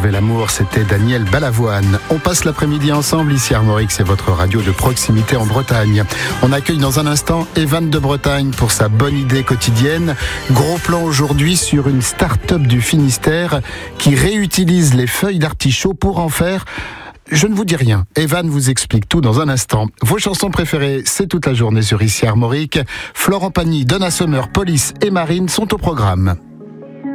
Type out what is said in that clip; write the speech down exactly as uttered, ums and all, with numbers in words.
Sauver l'amour, c'était Daniel Balavoine. On passe l'après-midi ensemble, ici Armorique, c'est votre radio de proximité en Bretagne. On accueille dans un instant Evan de Bretagne pour sa bonne idée quotidienne. Gros plan aujourd'hui sur une start-up du Finistère qui réutilise les feuilles d'artichaut pour en faire... Je ne vous dis rien. Evan vous explique tout dans un instant. Vos chansons préférées, c'est toute la journée sur Ici Armorique. Florent Pagny, Donna Summer, Police et Marine sont au programme.